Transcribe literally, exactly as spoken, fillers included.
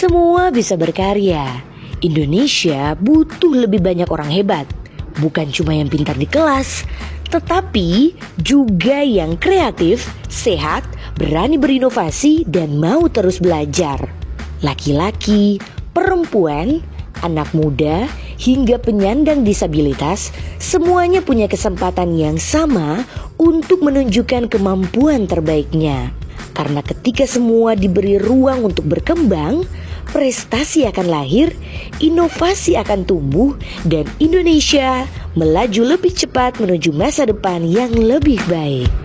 Semua bisa berkarya. Indonesia butuh lebih banyak orang hebat. Bukan cuma yang pintar di kelas, tetapi juga yang kreatif, sehat, berani berinovasi, dan mau terus belajar. Laki-laki, perempuan, anak muda, hingga penyandang disabilitas, semuanya punya kesempatan yang sama untuk menunjukkan kemampuan terbaiknya. Karena ketika semua diberi ruang untuk berkembang, prestasi akan lahir, inovasi akan tumbuh, dan Indonesia melaju lebih cepat menuju masa depan yang lebih baik.